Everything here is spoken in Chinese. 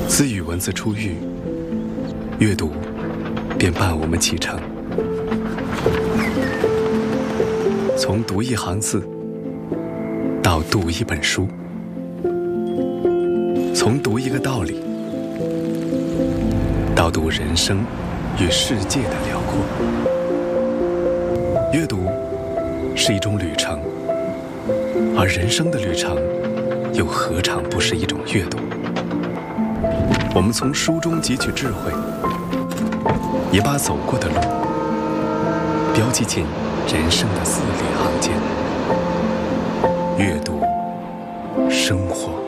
自语文字出狱，阅读便伴我们启程。从读一行字到读一本书，从读一个道理到读人生与世界的辽阔。阅读是一种旅程，而人生的旅程又何尝不是一种阅读？我们从书中汲取智慧，也把走过的路标记进人生的字里行间。阅读，生活。